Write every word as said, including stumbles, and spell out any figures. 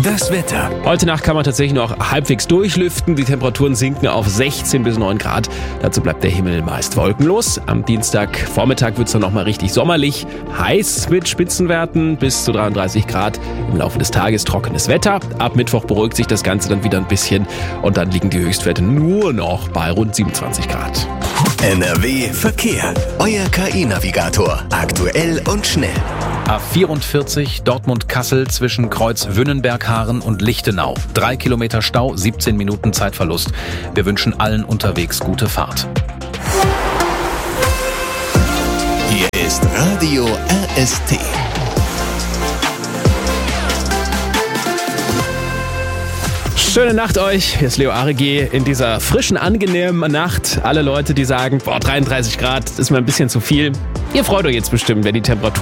Das Wetter. Heute Nacht kann man tatsächlich noch halbwegs durchlüften. Die Temperaturen sinken auf sechzehn bis neun Grad. Dazu bleibt der Himmel meist wolkenlos. Am Dienstagvormittag wird es dann nochmal richtig sommerlich. Heiß mit Spitzenwerten bis zu dreiunddreißig Grad. Im Laufe des Tages trockenes Wetter. Ab Mittwoch beruhigt sich das Ganze dann wieder ein bisschen. Und dann liegen die Höchstwerte nur noch bei rund siebenundzwanzig Grad. N R W Verkehr. Euer K I-Navigator. Aktuell und schnell. A vierundvierzig Dortmund-Kassel zwischen Kreuz Wünnenberg-Haaren und Lichtenau. Drei Kilometer Stau, siebzehn Minuten Zeitverlust. Wir wünschen allen unterwegs gute Fahrt. Hier ist Radio R S T. Schöne Nacht euch, hier ist Leo Aregi in dieser frischen, angenehmen Nacht. Alle Leute, die sagen, boah, dreiunddreißig Grad, das ist mir ein bisschen zu viel. Ihr freut euch jetzt bestimmt, wenn die Temperatur